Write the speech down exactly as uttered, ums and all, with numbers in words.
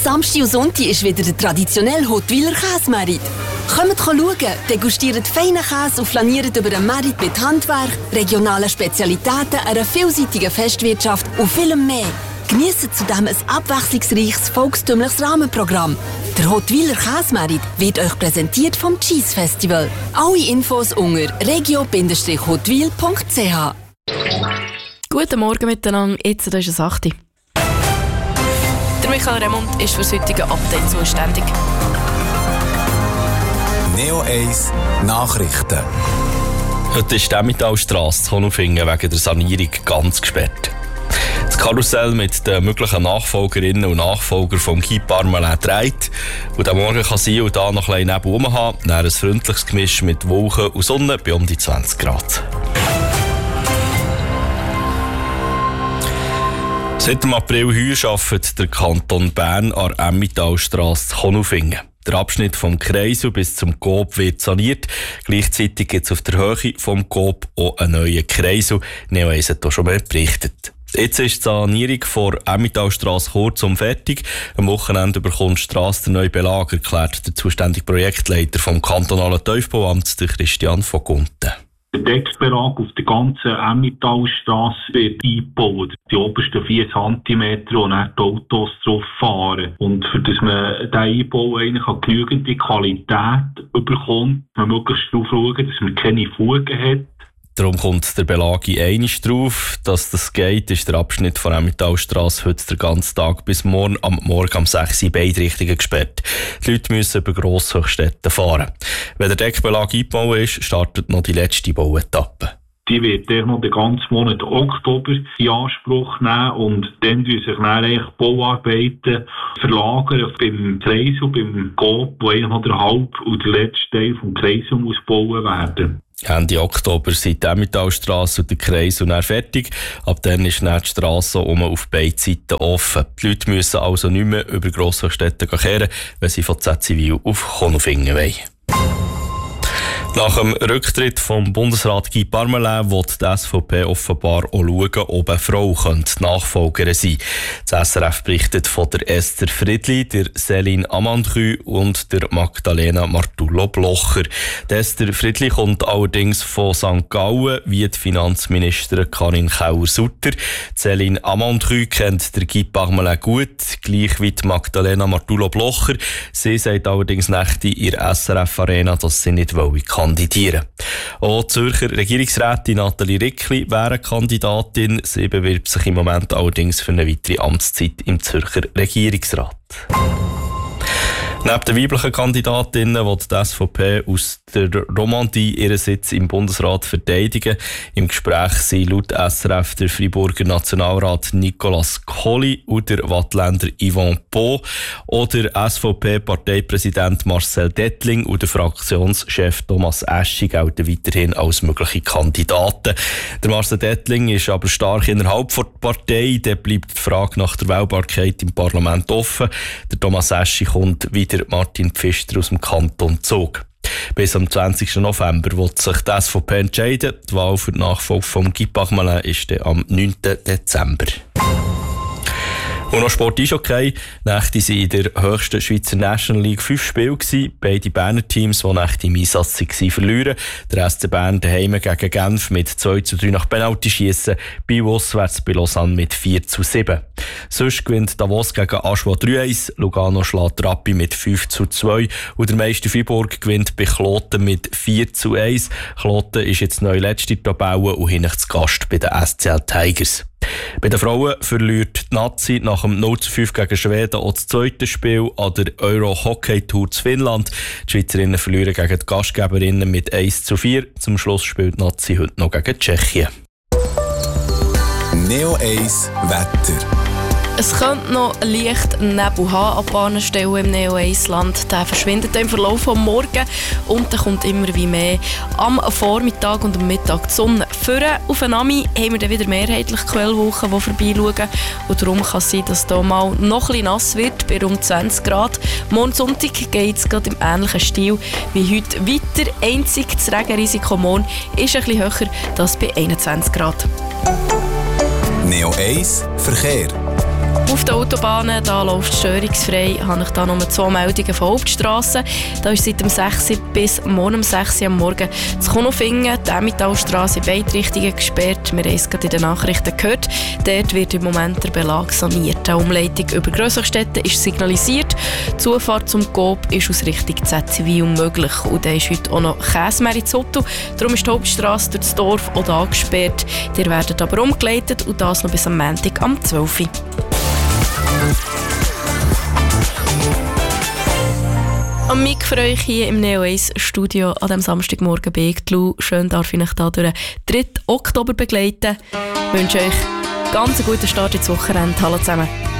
Samstag und Sonntag ist wieder der traditionelle Huttwiler Käsemerit. Kommt schauen, degustiert feinen Käse und flaniert über den Merit mit Handwerk, regionalen Spezialitäten, einer vielseitigen Festwirtschaft und vielem mehr. Geniessen zudem ein abwechslungsreiches, volkstümliches Rahmenprogramm. Der Huttwiler Käsemerit wird euch präsentiert vom Cheese Festival. Alle Infos unter regio Bindestrich huttwil punkt c h. Guten Morgen miteinander, jetzt ist es acht Uhr. Der Michael Remund ist für das heutige Update zuständig. Neo eins Nachrichten. Heute ist die Emmentalstrasse Konolfingen wegen der Sanierung ganz gesperrt. Das Karussell mit den möglichen Nachfolgerinnen und Nachfolgern vom Guy Parmelin dreht, und am Morgen kann sie und da noch ein bisschen Nebel rum haben, dann ein freundliches Gemisch mit Wolken und Sonne bei um die zwanzig Grad. Seit dem April heuer arbeitet der Kanton Bern an der Emmentalstrasse Konolfingen. Der Abschnitt vom Kreisel bis zum Coop wird saniert. Gleichzeitig gibt es auf der Höhe vom Coop auch einen neuen Kreisel. Neo eins hat hier schon mal berichtet. Jetzt ist die Sanierung vor Emmentalstrasse kurz und fertig. Am Wochenende bekommt die Strasse den neuen Belag, erklärt der zuständige Projektleiter vom kantonalen Tiefbauamt, Christian von Gunten. Der Deckbelag auf der ganzen Emmentalstrasse wird eingebaut. Die obersten vier Zentimeter, wo dann die Autos drauf fahren. Und für das man diesen Einbau eigentlich an genügende Qualität bekommt, man möglichst darauf schauen, dass man keine Fugen hat. Darum kommt der Belag in einmal drauf. Dass das geht, ist der Abschnitt von Emmentalstrasse heute den ganzen Tag bis morgen am Morgen um sechs Uhr in beide Richtungen gesperrt. Die Leute müssen über Grosshochstädte fahren. Wenn der Deckbelag eingebaut ist, startet noch die letzte Bauetappe. Die wird dann noch den ganzen Monat Oktober in Anspruch nehmen und dann tun sich dann eigentlich Bauarbeiten verlagern beim Kreisel, beim Coop, wo eigentlich noch der halbe und der letzte Teil vom Kreisel muss bauen werden. Ende Oktober sind die Emmentalstrasse und der Kreisel dann fertig. Ab dann ist dann die Strasse um auf beiden Seiten offen. Die Leute müssen also nicht mehr über Grosshochstädte kehren, wenn sie von Zäziwil auf Konolfingen wollen. Nach dem Rücktritt vom Bundesrat Guy Parmelin will die S V P offenbar auch schauen, ob eine Frau die Nachfolgerin sein könnte. Das S R F berichtet von der Esther Friedli, der Céline Amandru und der Magdalena Martullo-Blocher. Die Esther Friedli kommt allerdings von Sankt Gallen, wie die Finanzministerin Karin Kauer-Sutter. Céline Amandru kennt der Guy Parmelin gut, gleich wie die Magdalena Martullo-Blocher. Sie sagt allerdings nicht in ihrer S R F-Arena, dass sie nicht wolle kandidieren. Auch die Zürcher Regierungsrätin Nathalie Rickli wäre Kandidatin. Sie bewirbt sich im Moment allerdings für eine weitere Amtszeit im Zürcher Regierungsrat. Neben den weiblichen Kandidatinnen will die S V P aus der Romandie ihren Sitz im Bundesrat verteidigen. Im Gespräch sind laut S R F der Freiburger Nationalrat Nicolas Colli und der Wattländer Yvon Po oder S V P-Parteipräsident Marcel Dettling und der Fraktionschef Thomas Eschi gelten weiterhin als mögliche Kandidaten. Der Marcel Dettling ist aber stark innerhalb der Partei. Dort bleibt die Frage nach der Wählbarkeit im Parlament offen. Der Thomas Eschi kommt wieder Martin Pfister aus dem Kanton Zug. Bis am zwanzigsten November wird sich die S V P entscheiden. Die Wahl für die Nachfolge von Guy Parmelin ist dann am neunten Dezember. Und noch Sport ist okay. Nächte waren in der höchsten Schweizer National League fünf Spiele gewesen. Beide Berner Teams, die Nächte im Einsatz waren, verlieren. Der S C Bern daheim gegen Genf mit zwei zu drei nach Penaltyschiessen, bei auswärts bei Lausanne mit vier zu sieben. Sonst gewinnt Davos gegen Aschua drei eins, Lugano schlägt Rappi mit fünf zu zwei und der Meister Freiburg gewinnt bei Kloten mit vier zu eins. Kloten ist jetzt neu letzte Tabelle und hinten zu Gast bei den S C L Tigers. Bei den Frauen verliert die Nazi nach dem null zu fünf gegen Schweden auch das zweite Spiel an der Euro-Hockey-Tour zu Finnland. Die Schweizerinnen verlieren gegen die Gastgeberinnen mit eins zu vier. Zum Schluss spielt die Nazi heute noch gegen Tschechien. Neo eins Wetter. Es könnte noch leicht Nebel haben an ein paar Stellen im Neo eins Land. Der verschwindet im Verlauf des Morgens und dann kommt immer wie mehr am Vormittag und am Mittag die Sonne. Vorne auf den Ami haben wir dann wieder mehrheitlich Quellwolken, die vorbeischauen. Und darum kann es sein, dass hier mal noch ein bisschen nass wird, bei rund zwanzig Grad. Morgen Sonntag geht es gerade im ähnlichen Stil wie heute weiter. Einzig das Regenrisiko morgen ist ein bisschen höher, das bei einundzwanzig Grad. Neo eins Verkehr. Auf den Autobahnen da läuft störungsfrei. Habe ich da nur zwei Meldungen von Hauptstrassen. Da ist seit dem sechs Uhr bis morgen um sechs Uhr am Morgen zu Konofingen die Emmentalstrasse in beide Richtungen gesperrt. Wir haben es gerade in den Nachrichten gehört. Dort wird im Moment der Belag saniert. Eine Umleitung über Grösserstädte ist signalisiert. Die Zufahrt zum Coop ist aus Richtung Zäziwil möglich. Und da ist heute auch noch Käsmeri zu Otto. Darum ist die Hauptstrasse durch das Dorf auch da gesperrt. Die werden aber umgeleitet und das noch bis am Montag am zwölf Uhr. Am Mic für euch hier im Neo eins Studio an diesem Samstagmorgen bei Egtlu. Schön darf ich euch hier durch den dritten Oktober begleiten. Ich wünsche euch ganz einen guten Start ins Wochenende. Hallo zusammen.